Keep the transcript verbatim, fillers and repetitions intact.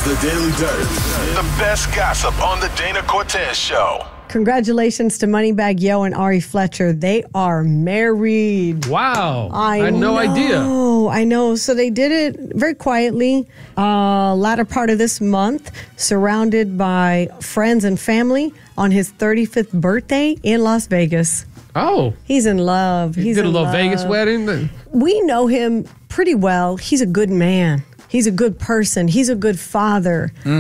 The Daily Dirt. The best gossip on the Dana Cortez Show. Congratulations to Moneybagg Yo and Ari Fletcher. They are married. Wow. I, I had no know, idea. I know. So they did it very quietly, uh, latter part of this month, surrounded by friends and family on his thirty-fifth birthday in Las Vegas. Oh. He's in love. He He's did a in little love. Vegas wedding. We know him pretty well. He's a good man. He's a good person. He's a good father.